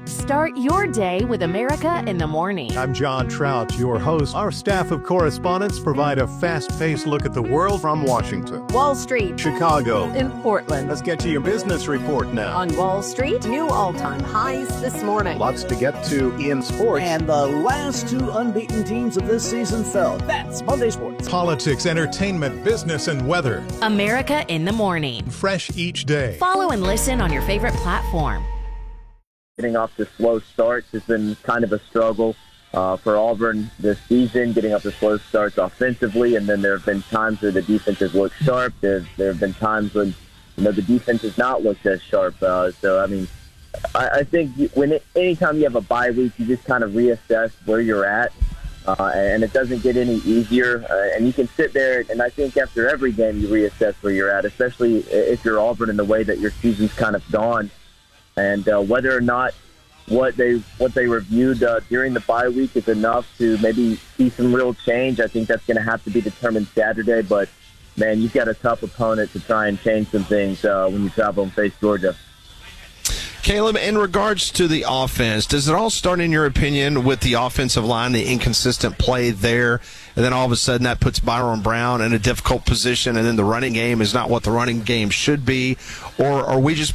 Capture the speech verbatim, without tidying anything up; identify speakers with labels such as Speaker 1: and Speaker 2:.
Speaker 1: Start your day with America in the Morning.
Speaker 2: I'm John Trout, your host. Our staff of correspondents provide a fast-paced look at the world from Washington,
Speaker 1: Wall Street,
Speaker 2: Chicago,
Speaker 1: in Portland.
Speaker 2: Let's get to your business report now.
Speaker 1: On Wall Street, new all-time highs this morning.
Speaker 2: Lots to get to in sports.
Speaker 3: And the last two unbeaten teams of this season fell. That's Monday Sports.
Speaker 2: Politics, entertainment, business, and weather.
Speaker 1: America in the Morning.
Speaker 2: Fresh each day.
Speaker 1: Follow and listen on your favorite platform.
Speaker 4: Getting off to slow starts has been kind of a struggle uh, for Auburn this season, getting off to slow starts offensively, and then there have been times where the defense has looked sharp. There, there have been times when you know the defense has not looked as sharp. Uh, so, I mean, I, I think when it, anytime you have a bye week, you just kind of reassess where you're at, uh, and it doesn't get any easier. Uh, and you can sit there, and I think after every game you reassess where you're at, especially if you're Auburn in the way that your season's kind of gone. And uh, whether or not what they what they reviewed uh, during the bye week is enough to maybe see some real change, I think that's going to have to be determined Saturday. But, man, you've got a tough opponent to try and change some things uh, when you travel and face Georgia.
Speaker 5: Caleb, in regards to the offense, does it all start, in your opinion, with the offensive line, the inconsistent play there, and then all of a sudden that puts Byron Brown in a difficult position, and then the running game is not what the running game should be? Or are we just